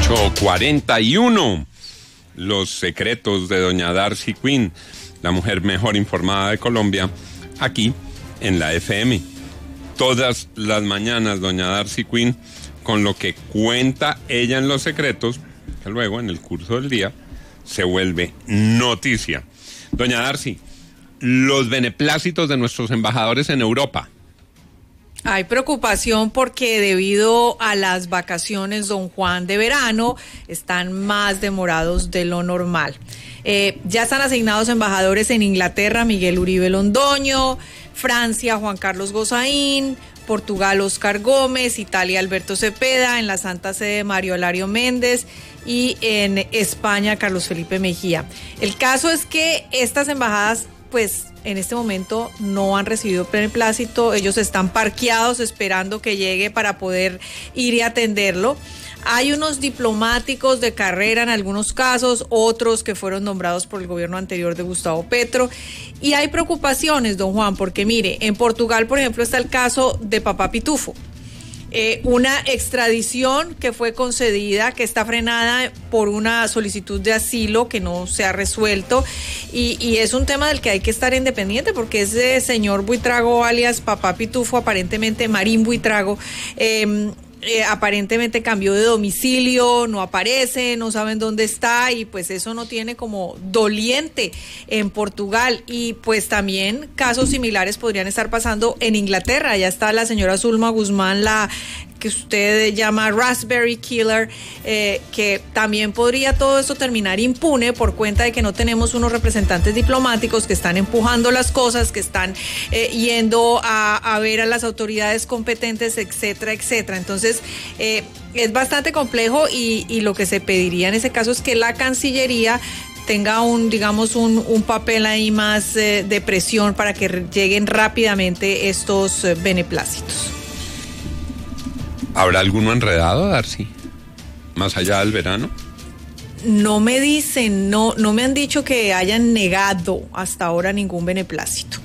8:41. Los secretos de doña Darcy Quinn, la mujer mejor informada de Colombia, aquí en la FM. Todas las mañanas doña Darcy Quinn con lo que cuenta ella en los secretos, que luego en el curso del día se vuelve noticia. Doña Darcy, los beneplácitos de nuestros embajadores en Europa. Hay preocupación porque debido a las vacaciones, don Juan, de verano, están más demorados de lo normal. Ya están asignados embajadores en Inglaterra, Miguel Uribe Londoño, Francia, Juan Carlos Gozaín, Portugal, Oscar Gómez, Italia, Alberto Cepeda, en la Santa Sede, Mario Alario Méndez, y en España, Carlos Felipe Mejía. El caso es que estas embajadas, pues en este momento no han recibido beneplácito, ellos están parqueados esperando que llegue para poder ir y atenderlo. Hay unos diplomáticos de carrera en algunos casos, otros que fueron nombrados por el gobierno anterior de Gustavo Petro, y hay preocupaciones, don Juan, porque mire, en Portugal, por ejemplo, está el caso de Papá Pitufo. Una extradición que fue concedida, que está frenada por una solicitud de asilo que no se ha resuelto, y es un tema del que hay que estar independiente, porque ese señor Buitrago, alias Papá Pitufo, aparentemente Marín Buitrago, aparentemente cambió de domicilio, no aparece, no saben dónde está, y pues eso no tiene como doliente en Portugal. Y pues también casos similares podrían estar pasando en Inglaterra. Ya está la señora Zulma Guzmán, la que usted llama Raspberry Killer, que también podría todo esto terminar impune por cuenta de que no tenemos unos representantes diplomáticos que están empujando las cosas, que están yendo a ver a las autoridades competentes, etcétera, etcétera. Entonces, es bastante complejo, y lo que se pediría en ese caso es que la Cancillería tenga un papel ahí más de presión para que lleguen rápidamente estos beneplácitos. ¿Habrá alguno enredado, Darcy? ¿Más allá del verano? No me dicen, no me han dicho que hayan negado hasta ahora ningún beneplácito.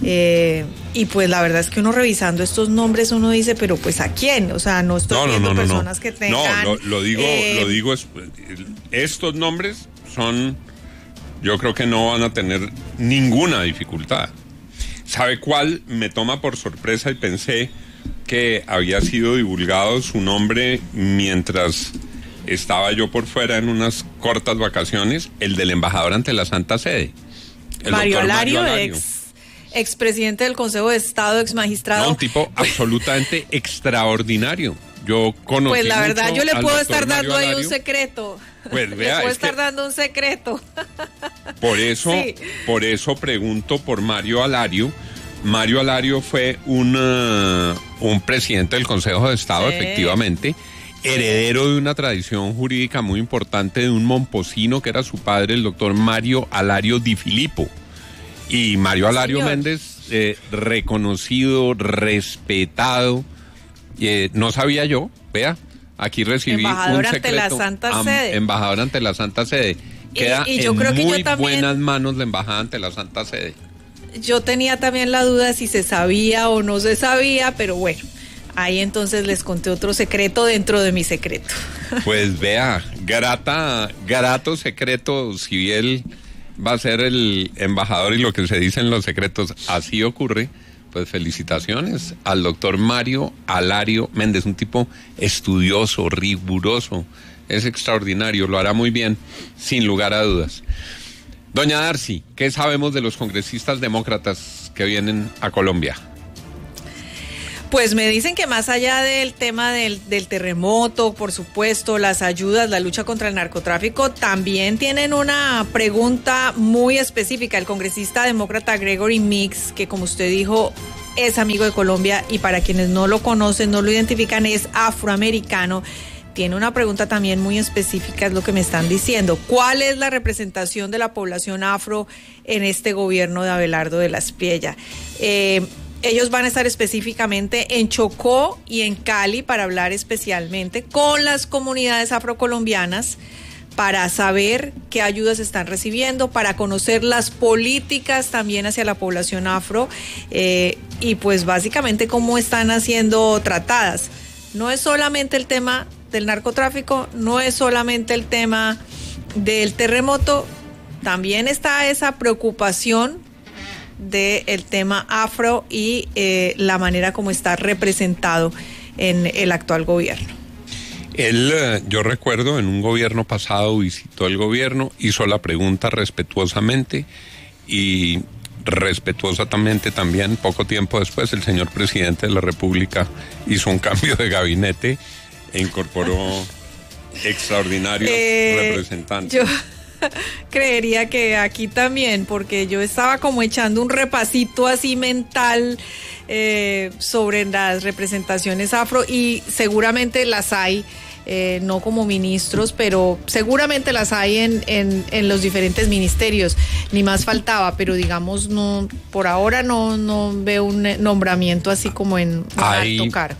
Y pues la verdad es que uno revisando estos nombres, uno dice, pero pues ¿a quién? O sea, no estoy viendo personas que tengan... No, lo digo, estos nombres son, yo creo que no van a tener ninguna dificultad. ¿Sabe cuál me toma por sorpresa? Y pensé que había sido divulgado su nombre mientras estaba yo por fuera en unas cortas vacaciones, el del embajador ante la Santa Sede. Mario Alario, expresidente del Consejo de Estado, ex magistrado. No, un tipo absolutamente extraordinario. Yo conocí Pues la verdad, mucho yo le puedo al estar doctor dando Mario ahí Alario. un secreto. Pues vea, le puedo estar dando un secreto. Por eso, sí. Por eso pregunto por Mario Alario. Mario Alario fue un presidente del Consejo de Estado, sí, efectivamente, heredero de una tradición jurídica muy importante de un momposino que era su padre, el doctor Mario Alario Di Filippo. Y Mario Alario Méndez, reconocido, respetado, no sabía yo, vea, aquí recibí embajador un secreto. Ante la Santa Sede. Embajador ante la Santa Sede. Queda y yo en creo que muy yo también, buenas manos la embajada ante la Santa Sede. Yo tenía también la duda si se sabía o no se sabía, pero bueno, ahí entonces les conté otro secreto dentro de mi secreto. Pues vea, grato secreto, si él va a ser el embajador y lo que se dice en los secretos así ocurre, pues felicitaciones al doctor Mario Alario Méndez, un tipo estudioso, riguroso, es extraordinario, lo hará muy bien, sin lugar a dudas. Doña Darcy, ¿qué sabemos de los congresistas demócratas que vienen a Colombia? Pues me dicen que más allá del tema del terremoto, por supuesto, las ayudas, la lucha contra el narcotráfico, también tienen una pregunta muy específica. El congresista demócrata Gregory Meeks, que como usted dijo, es amigo de Colombia, y para quienes no lo conocen, no lo identifican, es afroamericano. Tiene una pregunta también muy específica, es lo que me están diciendo. ¿Cuál es la representación de la población afro en este gobierno de Abelardo de la Espriella? Ellos van a estar específicamente en Chocó y en Cali para hablar especialmente con las comunidades afrocolombianas, para saber qué ayudas están recibiendo, para conocer las políticas también hacia la población afro, y pues básicamente cómo están siendo tratadas. No es solamente el tema del narcotráfico no es solamente el tema del terremoto, también está esa preocupación del tema afro y la manera como está representado en el actual gobierno. Él, yo recuerdo, en un gobierno pasado visitó el gobierno, hizo la pregunta respetuosamente y respetuosamente también, poco tiempo después, el señor presidente de la República hizo un cambio de gabinete e incorporó extraordinarios representantes. Yo creería que aquí también, porque yo estaba como echando un repasito así mental sobre las representaciones afro y seguramente las hay, no como ministros, pero seguramente las hay en los diferentes ministerios, ni más faltaba, pero digamos, no, por ahora no veo un nombramiento así como en un alto cargo.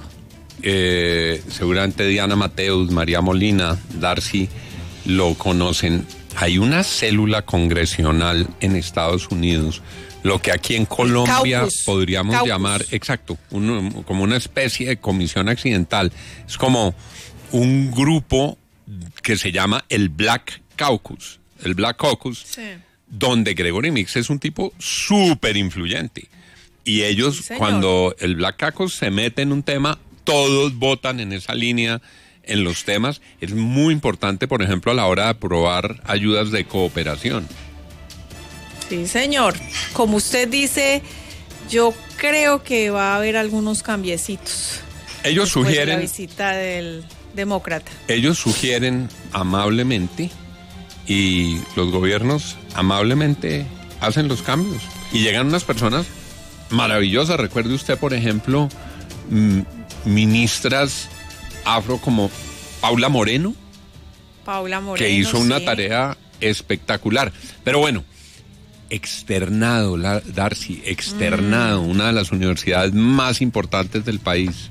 Seguramente Diana Mateus, María Molina, Darcy lo conocen. Hay una célula congresional en Estados Unidos, lo que aquí en Colombia Caucus. podríamos Caucus. llamar, exacto, como una especie de comisión accidental. Es como un grupo que se llama el Black Caucus, Sí. donde Gregory Meeks es un tipo súper influyente. Y ellos, Sí, cuando el Black Caucus se mete en un tema, todos votan en esa línea en los temas. Es muy importante, por ejemplo, a la hora de aprobar ayudas de cooperación. Sí, señor. Como usted dice, yo creo que va a haber algunos cambiecitos. Ellos después de sugieren, la visita del demócrata. ellos sugieren amablemente y los gobiernos amablemente hacen los cambios. Y llegan unas personas maravillosas. Recuerde usted, por ejemplo, ministras afro como Paula Moreno, que hizo una tarea espectacular. Pero bueno, externado, Darcy, una de las universidades más importantes del país.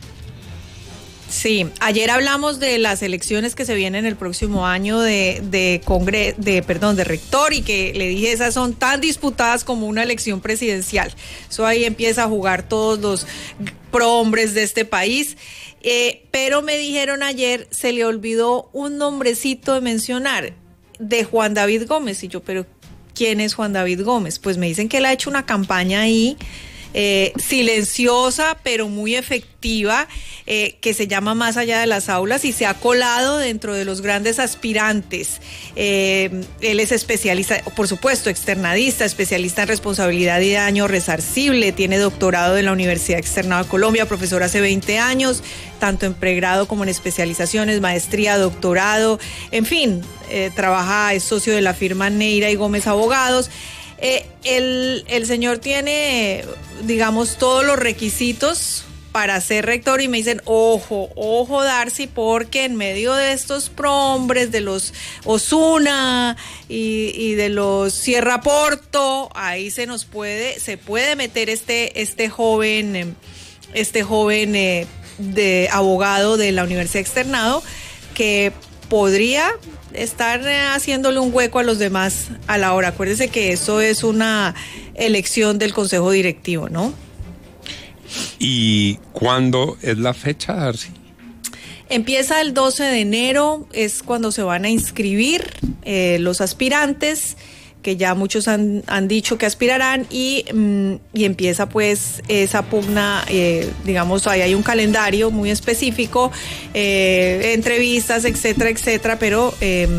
Sí, ayer hablamos de las elecciones que se vienen el próximo año de rector, y que le dije, esas son tan disputadas como una elección presidencial. Eso ahí empieza a jugar todos los prohombres de este país. Pero me dijeron ayer, se le olvidó un nombrecito de mencionar, de Juan David Gómez. Y yo, pero ¿quién es Juan David Gómez? Pues me dicen que él ha hecho una campaña ahí, silenciosa pero muy efectiva, que se llama Más allá de las aulas, y se ha colado dentro de los grandes aspirantes. Él es especialista, por supuesto, externadista, especialista en responsabilidad y daño resarcible, tiene doctorado de la Universidad Externado de Colombia, profesor hace 20 años, tanto en pregrado como en especializaciones, maestría, doctorado, en fin, trabaja, es socio de la firma Neira y Gómez Abogados. El señor tiene, digamos, todos los requisitos para ser rector, y me dicen, ojo Darcy, porque en medio de estos prohombres de los Osuna y de los Sierra Porto, ahí se puede meter este joven de abogado de la Universidad Externado, que podría estar haciéndole un hueco a los demás a la hora. Acuérdese que eso es una elección del Consejo Directivo, ¿no? ¿Y cuándo es la fecha, Darcy? Empieza el 12 de enero, es cuando se van a inscribir los aspirantes, que ya muchos han dicho que aspirarán, y empieza pues esa pugna, digamos, ahí hay un calendario muy específico, entrevistas, etcétera, pero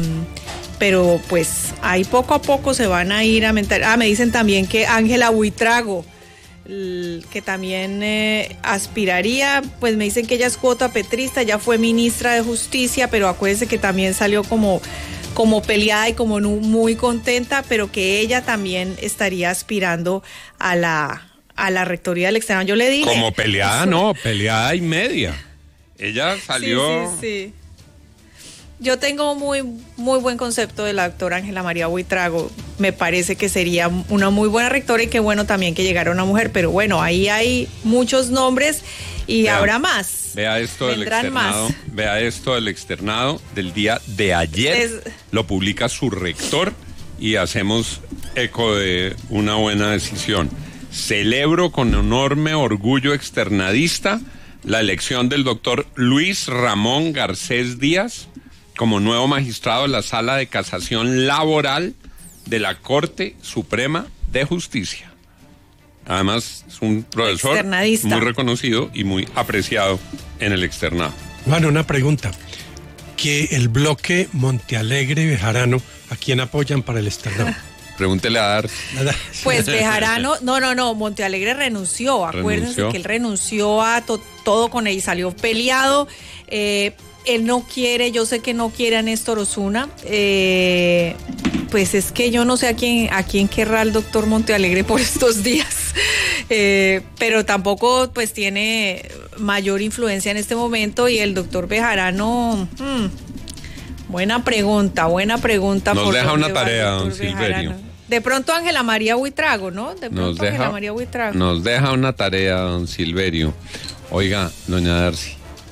pues ahí poco a poco se van a ir a mentar. Me dicen también que Ángela Buitrago, que también aspiraría, pues me dicen que ella es cuota petrista, ya fue ministra de Justicia, pero acuérdense que también salió como peleada y como muy contenta, pero que ella también estaría aspirando a la rectoría del Externado. Yo le dije... Como peleada, no, peleada y media. Ella salió... Sí. Yo tengo muy buen concepto de la doctora Ángela María Buitrago. Me parece que sería una muy buena rectora, y qué bueno también que llegara una mujer, pero bueno, ahí hay muchos nombres y habrá más. Vea esto del externado. Vea esto del externado del día de ayer. Lo publica su rector y hacemos eco de una buena decisión. Celebro con enorme orgullo externadista la elección del doctor Luis Ramón Garcés Díaz como nuevo magistrado de la Sala de Casación Laboral de la Corte Suprema de Justicia. Además, es un profesor muy reconocido y muy apreciado en el externado. Bueno, una pregunta. Que el bloque Montealegre-Bejarano, ¿a quién apoyan para el externado? Pregúntele a Dar. Pues Bejarano, no, Montealegre renunció. Acuérdense que él renunció a todo con él y salió peleado. Él no quiere, yo sé que no quiere a Néstor Osuna. Pues es que yo no sé a quién querrá el doctor Montealegre por estos días. Pero tampoco pues tiene mayor influencia en este momento. Y el doctor Bejarano, buena pregunta. Nos deja una tarea, don Silverio. De pronto Ángela María Buitrago, ¿no? Nos deja una tarea, don Silverio. Oiga, doña Darcy,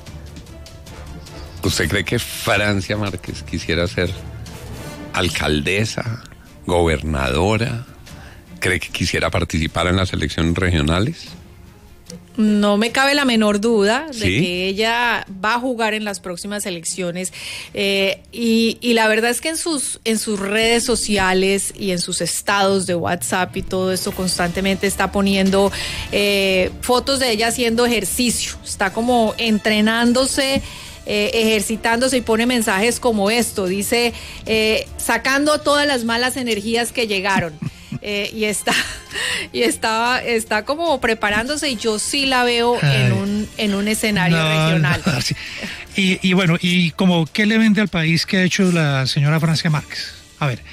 ¿usted cree que Francia Márquez quisiera ser alcaldesa, gobernadora? ¿Cree que quisiera participar en las elecciones regionales? No me cabe la menor duda de que ella va a jugar en las próximas elecciones y la verdad es que en sus redes sociales y en sus estados de WhatsApp y todo esto constantemente está poniendo fotos de ella haciendo ejercicio, está como entrenándose, ejercitándose y pone mensajes como esto, dice sacando todas las malas energías que llegaron. Y está como preparándose y yo sí la veo en un escenario regional. Sí. Y bueno, y como ¿qué le vende al país que ha hecho la señora Francia Márquez? A ver.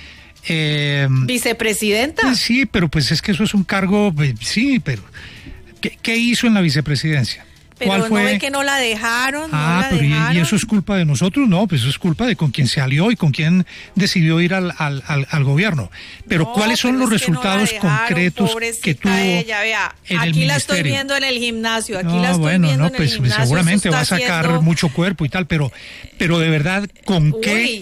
¿Vicepresidenta? Sí, pero pues es que eso es un cargo, sí, pero ¿qué hizo en la vicepresidencia? Pero ¿no ve que no la dejaron? ¿Y eso es culpa de nosotros? No, pues eso es culpa de con quién se alió y con quién decidió ir al gobierno. Pero ¿cuáles son los resultados concretos que tuvo ella, vea, en el ministerio? Aquí la estoy viendo en el gimnasio, seguramente va a sacar mucho cuerpo y tal, pero de verdad, ¿con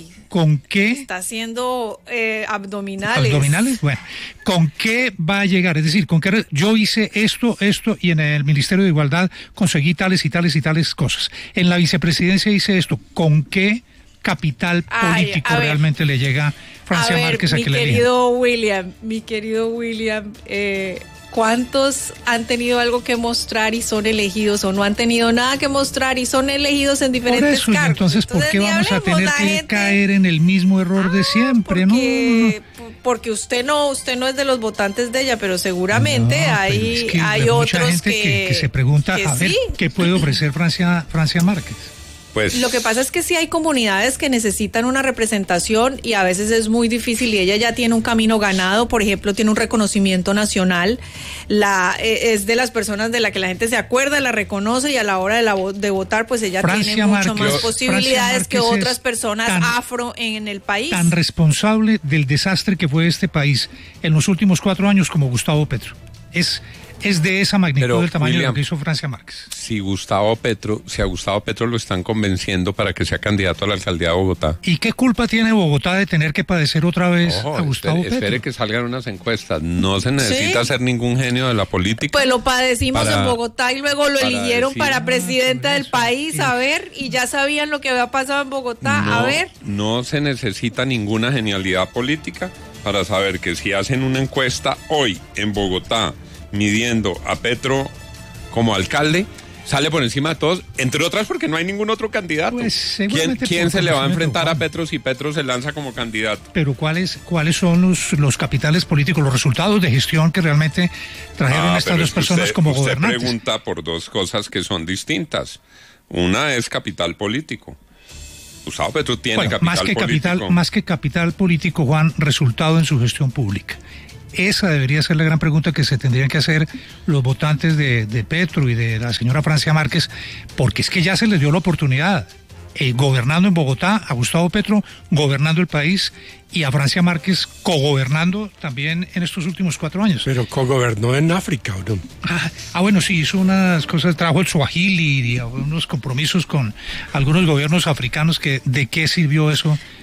qué? Está haciendo abdominales. ¿Abdominales? Bueno, ¿con qué va a llegar? Es decir, ¿con qué? Yo hice esto, y en el Ministerio de Igualdad conseguí tales y tales cosas. En la vicepresidencia hice esto. ¿Con qué capital político realmente le llega Francia Márquez a que le diga? Mi querido William, ¿cuántos han tenido algo que mostrar y son elegidos o no han tenido nada que mostrar y son elegidos en diferentes cargos? Entonces, ¿por qué vamos a tener que caer en el mismo error de siempre? Porque usted no es de los votantes de ella, pero seguramente hay otros gente que se pregunta a ver qué puede ofrecer Francia Márquez. Pues, lo que pasa es que sí hay comunidades que necesitan una representación y a veces es muy difícil y ella ya tiene un camino ganado, por ejemplo, tiene un reconocimiento nacional, es de las personas de la que la gente se acuerda, la reconoce y a la hora de votar pues ella tiene mucho más posibilidades que otras personas afro en el país. Tan responsable del desastre que fue este país en los últimos 4 años como Gustavo Petro. Es de esa magnitud del tamaño de lo que hizo Francia Márquez. Si a Gustavo Petro lo están convenciendo para que sea candidato a la alcaldía de Bogotá. ¿Y qué culpa tiene Bogotá de tener que padecer otra vez a Gustavo Petro? Espere que salgan unas encuestas. No se necesita ser ningún genio de la política. Pues lo padecimos en Bogotá y luego lo eligieron para presidente del país, a ver, y ya sabían lo que había pasado en Bogotá, a ver. No se necesita ninguna genialidad política para saber que si hacen una encuesta hoy en Bogotá midiendo a Petro como alcalde, sale por encima de todos, entre otras porque no hay ningún otro candidato. Pues, ¿Quién se le va a enfrentar a Petro si Petro se lanza como candidato? Pero ¿cuáles son los capitales políticos, los resultados de gestión que realmente trajeron a estas dos personas como gobernantes? Usted pregunta por dos cosas que son distintas. Una es capital político. Gustavo Petro tiene más que capital político, Juan, resultado en su gestión pública. Esa debería ser la gran pregunta que se tendrían que hacer los votantes de Petro y de la señora Francia Márquez, porque es que ya se les dio la oportunidad, gobernando en Bogotá, a Gustavo Petro gobernando el país y a Francia Márquez cogobernando también en estos últimos 4 años. Pero cogobernó en África, ¿o no? Bueno, sí, hizo unas cosas, trajo el Swahili y unos compromisos con algunos gobiernos africanos ¿de qué sirvió eso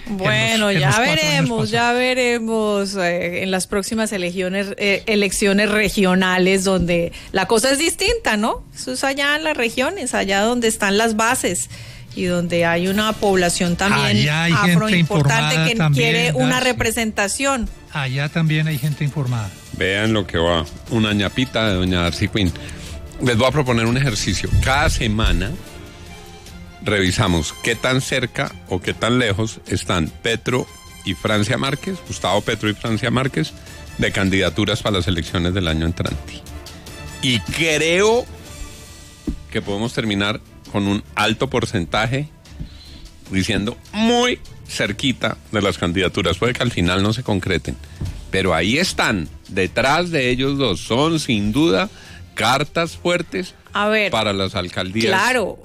Bueno, ya veremos en las próximas elecciones regionales, donde la cosa es distinta, ¿no? Eso es allá en las regiones, allá donde están las bases y donde hay una población también afroimportante que quiere una representación. Allá también hay gente informada. Vean lo que va, una ñapita de doña Darcy Quinn. Les voy a proponer un ejercicio. Cada semana revisamos qué tan cerca o qué tan lejos están Petro y Francia Márquez, Gustavo Petro y Francia Márquez, de candidaturas para las elecciones del año entrante. Y creo que podemos terminar con un alto porcentaje diciendo muy cerquita de las candidaturas. Puede que al final no se concreten, pero ahí están, detrás de ellos dos. Son sin duda cartas fuertes para las alcaldías. Claro.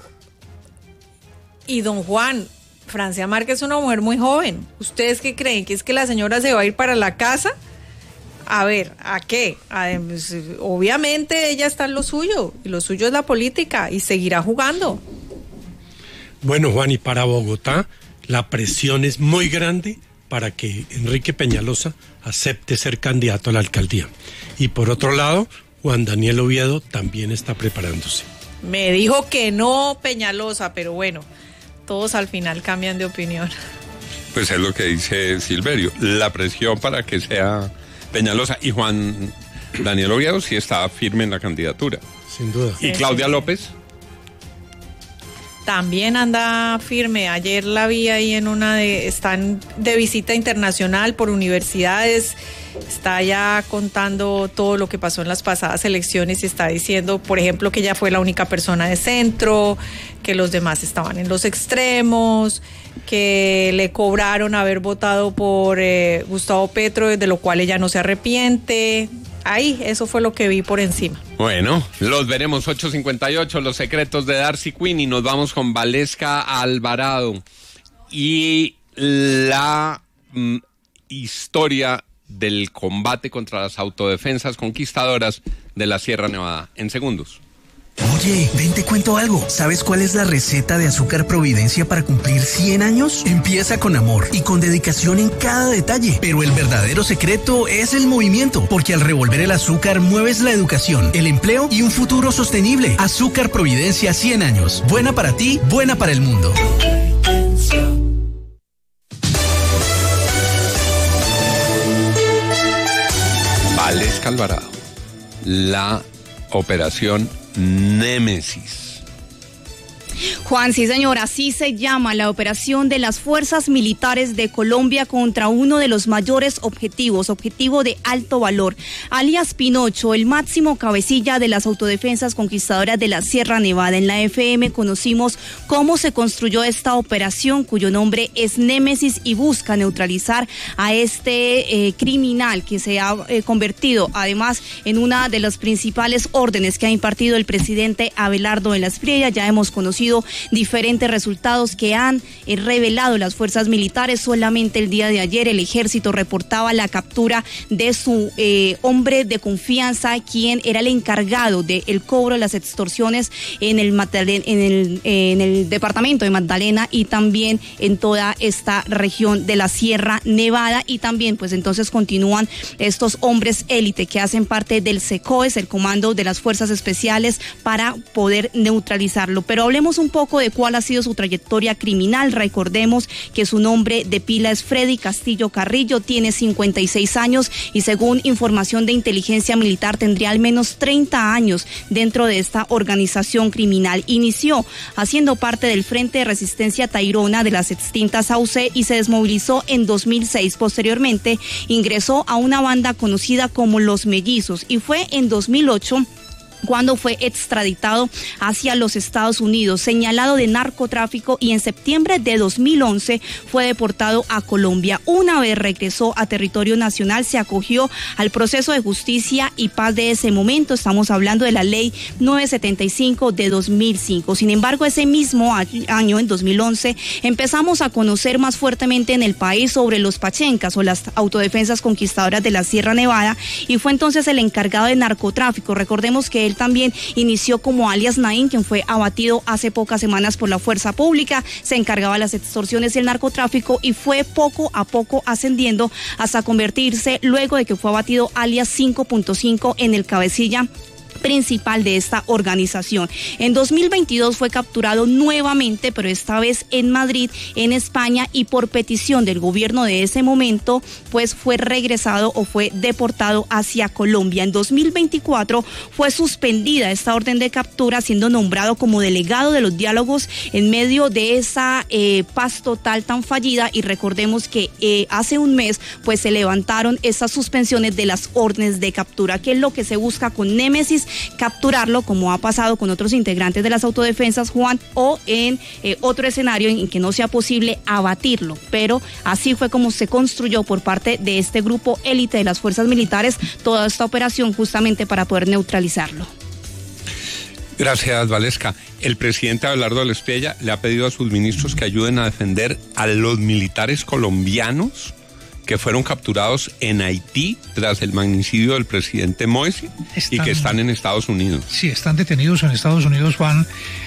Y don Juan, Francia Márquez es una mujer muy joven. ¿Ustedes qué creen? ¿Que es que la señora se va a ir para la casa? A ver, ¿a qué? Obviamente ella está en lo suyo, y lo suyo es la política, y seguirá jugando. Bueno, Juan, y para Bogotá, la presión es muy grande para que Enrique Peñalosa acepte ser candidato a la alcaldía. Y por otro lado, Juan Daniel Oviedo también está preparándose. Me dijo que no Peñalosa, pero bueno, todos al final cambian de opinión. Pues es lo que dice Silverio, la presión para que sea Peñalosa. Y Juan Daniel Oviedo sí está firme en la candidatura. Sin duda. ¿Y Claudia López? También anda firme. Ayer la vi ahí están de visita internacional por universidades. Está ya contando todo lo que pasó en las pasadas elecciones y está diciendo, por ejemplo, que ella fue la única persona de centro, que los demás estaban en los extremos, que le cobraron haber votado por Gustavo Petro, de lo cual ella no se arrepiente. Ahí, eso fue lo que vi por encima. Bueno, los veremos. 8:58, los secretos de Darcy Quinn, y nos vamos con Valesca Alvarado y la historia del combate contra las autodefensas conquistadoras de la Sierra Nevada. En segundos. Oye, ven te cuento algo. ¿Sabes cuál es la receta de Azúcar Providencia para cumplir 100 años? Empieza con amor y con dedicación en cada detalle. Pero el verdadero secreto es el movimiento, porque al revolver el azúcar mueves la educación, el empleo y un futuro sostenible. Azúcar Providencia 100 años. Buena para ti, buena para el mundo. Valesca Alvarado, la operación Némesis. Juan, sí señor, así se llama la operación de las fuerzas militares de Colombia contra uno de los mayores objetivo de alto valor. Alias Pinocho, el máximo cabecilla de las autodefensas conquistadoras de la Sierra Nevada. En la FM conocimos cómo se construyó esta operación, cuyo nombre es Némesis, y busca neutralizar a este criminal que se ha convertido además en una de las principales órdenes que ha impartido el presidente Abelardo de la Espriella. Ya hemos conocido diferentes resultados que han revelado las fuerzas militares. Solamente el día de ayer el ejército reportaba la captura de su hombre de confianza, quien era el encargado del cobro de las extorsiones en el departamento de Magdalena y también en toda esta región de la Sierra Nevada. Y también pues entonces continúan estos hombres élite que hacen parte del SECOES, el Comando de las Fuerzas Especiales, para poder neutralizarlo. Pero hablemos un poco de cuál ha sido su trayectoria criminal. Recordemos que su nombre de pila es Freddy Castillo Carrillo, tiene 56 años y según información de inteligencia militar tendría al menos 30 años dentro de esta organización criminal. Inició haciendo parte del Frente de Resistencia Tairona de las extintas AUC y se desmovilizó en 2006. Posteriormente ingresó a una banda conocida como Los Mellizos y fue en 2008 cuando fue extraditado hacia los Estados Unidos, señalado de narcotráfico, y en septiembre de 2011 fue deportado a Colombia. Una vez regresó a territorio nacional, se acogió al proceso de justicia y paz de ese momento. Estamos hablando de la ley 975 de 2005. Sin embargo, ese mismo año, en 2011, empezamos a conocer más fuertemente en el país sobre los pachencas o las autodefensas conquistadoras de la Sierra Nevada, y fue entonces el encargado de narcotráfico. Recordemos que Él también inició como alias Naín, quien fue abatido hace pocas semanas por la fuerza pública, se encargaba de las extorsiones y el narcotráfico y fue poco a poco ascendiendo hasta convertirse, luego de que fue abatido alias 5.5, en el cabecilla principal de esta organización. En 2022 fue capturado nuevamente, pero esta vez en Madrid, en España, y por petición del gobierno de ese momento, pues fue regresado o fue deportado hacia Colombia. En 2024 fue suspendida esta orden de captura, siendo nombrado como delegado de los diálogos en medio de esa paz total tan fallida, y recordemos que hace un mes pues se levantaron esas suspensiones de las órdenes de captura, que es lo que se busca con Némesis, capturarlo, como ha pasado con otros integrantes de las autodefensas, Juan, o en otro escenario en que no sea posible abatirlo. Pero así fue como se construyó por parte de este grupo élite de las fuerzas militares toda esta operación, justamente para poder neutralizarlo. Gracias, Valesca. El presidente Abelardo Lespella le ha pedido a sus ministros que ayuden a defender a los militares colombianos que fueron capturados en Haití tras el magnicidio del presidente Moïse y que están en Estados Unidos. Sí, están detenidos en Estados Unidos, Juan,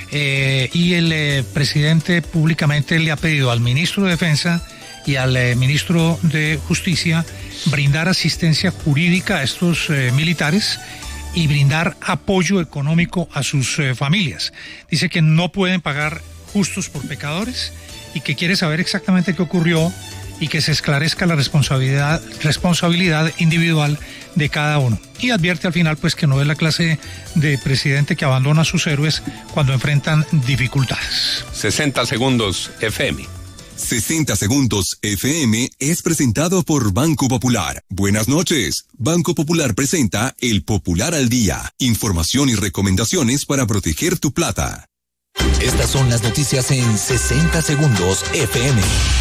y el presidente públicamente le ha pedido al ministro de Defensa y al ministro de Justicia brindar asistencia jurídica a estos militares y brindar apoyo económico a sus familias. Dice que no pueden pagar justos por pecadores y que quiere saber exactamente qué ocurrió y que se esclarezca la responsabilidad individual de cada uno. Y advierte al final pues que no es la clase de presidente que abandona a sus héroes cuando enfrentan dificultades. 60 segundos FM. 60 segundos FM es presentado por Banco Popular. Buenas noches. Banco Popular presenta El Popular al Día. Información y recomendaciones para proteger tu plata. Estas son las noticias en 60 segundos FM.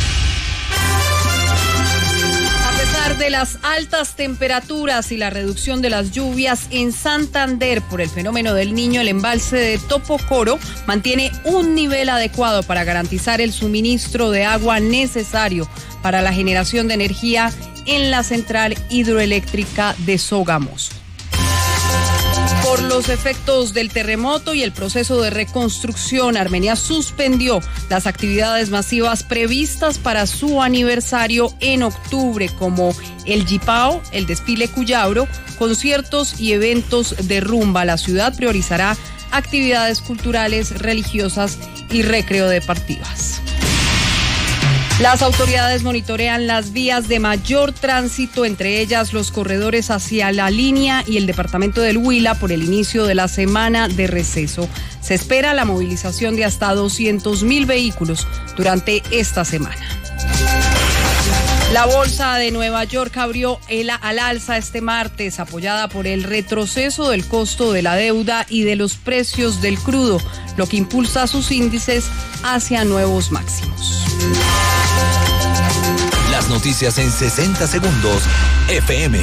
De las altas temperaturas y la reducción de las lluvias en Santander por el fenómeno del Niño, el embalse de Topocoro mantiene un nivel adecuado para garantizar el suministro de agua necesario para la generación de energía en la central hidroeléctrica de Sogamoso. Por los efectos del terremoto y el proceso de reconstrucción, Armenia suspendió las actividades masivas previstas para su aniversario en octubre, como el Jipao, el desfile Cuyauro, conciertos y eventos de rumba. La ciudad priorizará actividades culturales, religiosas y recreo-deportivas. Las autoridades monitorean las vías de mayor tránsito, entre ellas los corredores hacia la línea y el departamento del Huila por el inicio de la semana de receso. Se espera la movilización de hasta 200.000 vehículos durante esta semana. La bolsa de Nueva York abrió al alza este martes, apoyada por el retroceso del costo de la deuda y de los precios del crudo, lo que impulsa sus índices hacia nuevos máximos. Las noticias en 60 segundos FM.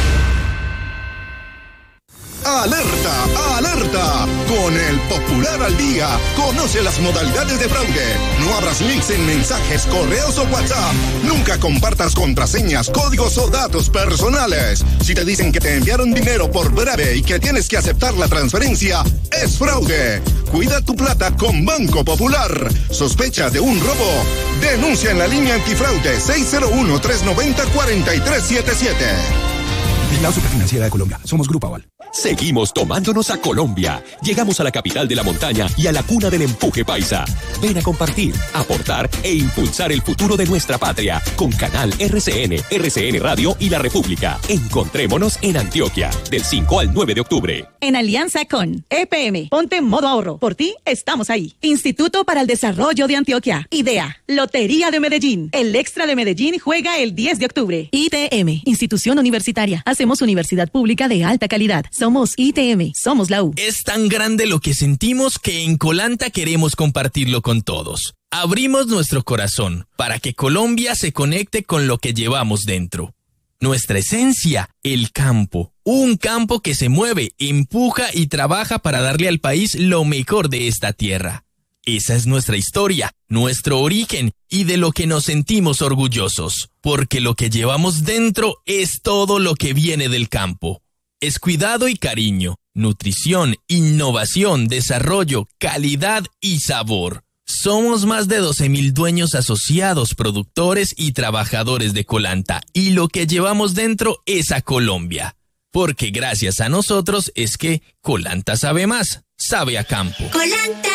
¡Alerta! ¡Alerta! Con el Popular al Día, conoce las modalidades de fraude. No abras links en mensajes, correos o WhatsApp. Nunca compartas contraseñas, códigos o datos personales. Si te dicen que te enviaron dinero por breve y que tienes que aceptar la transferencia, es fraude. Cuida tu plata con Banco Popular. ¿Sospecha de un robo? Denuncia en la línea antifraude 601-390-4377. La Superfinanciera de Colombia. Somos Grupo Aval. Seguimos tomándonos a Colombia. Llegamos a la capital de la montaña y a la cuna del empuje paisa. Ven a compartir, aportar e impulsar el futuro de nuestra patria con Canal RCN Radio y La República. Encontrémonos en Antioquia del 5 al 9 de octubre. En alianza con EPM, ponte en modo ahorro. Por ti estamos ahí. Instituto para el Desarrollo de Antioquia. IDEA. Lotería de Medellín. El Extra de Medellín juega el 10 de octubre. ITM. Institución Universitaria. Hacemos universidad pública de alta calidad. Somos ITM. Somos la U. Es tan grande lo que sentimos que en Colanta queremos compartirlo con todos. Abrimos nuestro corazón para que Colombia se conecte con lo que llevamos dentro. Nuestra esencia, el campo. Un campo que se mueve, empuja y trabaja para darle al país lo mejor de esta tierra. Esa es nuestra historia, nuestro origen y de lo que nos sentimos orgullosos. Porque lo que llevamos dentro es todo lo que viene del campo. Es cuidado y cariño, nutrición, innovación, desarrollo, calidad y sabor. Somos más de 12,000 dueños asociados, productores y trabajadores de Colanta, y lo que llevamos dentro es a Colombia. Porque gracias a nosotros es que Colanta sabe más, sabe a campo. Colanta.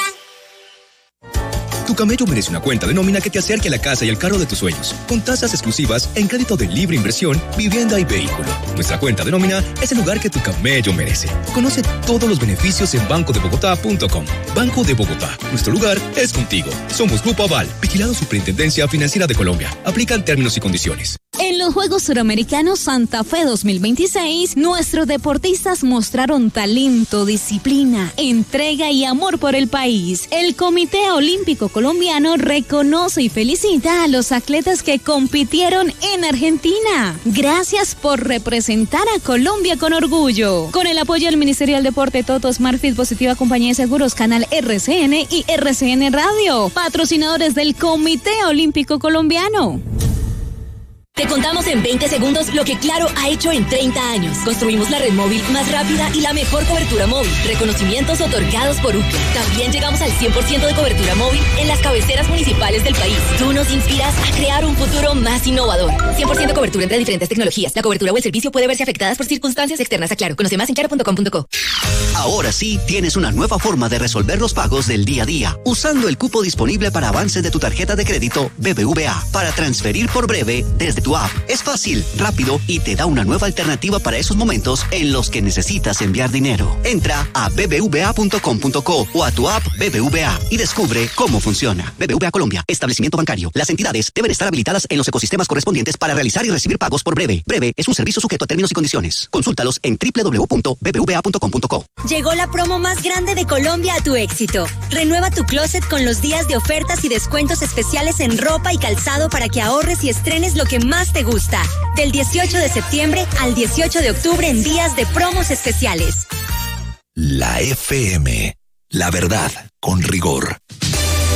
Tu camello merece una cuenta de nómina que te acerque a la casa y al carro de tus sueños, con tasas exclusivas en crédito de libre inversión, vivienda y vehículo. Nuestra cuenta de nómina es el lugar que tu camello merece. Conoce todos los beneficios en bancodebogotá.com. Banco de Bogotá, nuestro lugar es contigo. Somos Grupo Aval, vigilado Superintendencia Financiera de Colombia. Aplican términos y condiciones. En los Juegos Suramericanos Santa Fe 2026, nuestros deportistas mostraron talento, disciplina, entrega y amor por el país. El Comité Olímpico Colombiano reconoce y felicita a los atletas que compitieron en Argentina. Gracias por representar a Colombia con orgullo. Con el apoyo del Ministerio del Deporte, Toto, Smartfit, Positiva Compañía de Seguros, Canal RCN y RCN Radio, patrocinadores del Comité Olímpico Colombiano. Te contamos en 20 segundos lo que Claro ha hecho en 30 años. Construimos la red móvil más rápida y la mejor cobertura móvil. Reconocimientos otorgados por UCLA. También llegamos al 100% de cobertura móvil en las cabeceras municipales del país. Tú nos inspiras a crear un futuro más innovador. 100% de cobertura entre diferentes tecnologías. La cobertura o el servicio puede verse afectadas por circunstancias externas a Claro. Conoce más en claro.com.co. Ahora sí, tienes una nueva forma de resolver los pagos del día a día, usando el cupo disponible para avances de tu tarjeta de crédito BBVA para transferir por breve desde tu app. Es fácil, rápido y te da una nueva alternativa para esos momentos en los que necesitas enviar dinero. Entra a bbva.com.co o a tu app BBVA y descubre cómo funciona. BBVA Colombia, establecimiento bancario. Las entidades deben estar habilitadas en los ecosistemas correspondientes para realizar y recibir pagos por Breve. Breve es un servicio sujeto a términos y condiciones. Consúltalos en www.bbva.com.co. Llegó la promo más grande de Colombia a tu éxito. Renueva tu closet con los días de ofertas y descuentos especiales en ropa y calzado para que ahorres y estrenes lo que más te gusta. Del 18 de septiembre al 18 de octubre en días de promos especiales. La FM. La verdad con rigor.